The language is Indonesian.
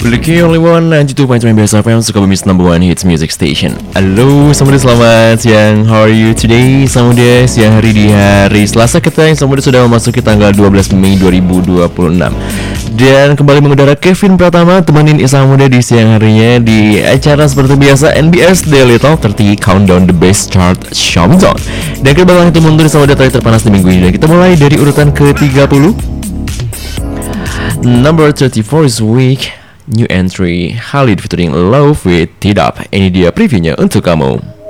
Miliki only one 92.9 Best FM, Sukabumi's number one hits music station. Halo, selamat siang. How are you today? Selamat siang hari di hari Selasa kita yang sudah memasuki tanggal 12 Mei 2026. Dan kembali mengudara Kevin Pratama temenin Isang Muda di siang harinya di acara seperti biasa NBS Daily Top 30 Countdown the Best Chart Showdown. Dan kita bakal itu mundur sama data terpanas di minggu ini. Dan kita mulai dari urutan ke-30. Number 34 is weak. New entry Khalid featuring Love with Tidap. Ini dia previewnya untuk kamu.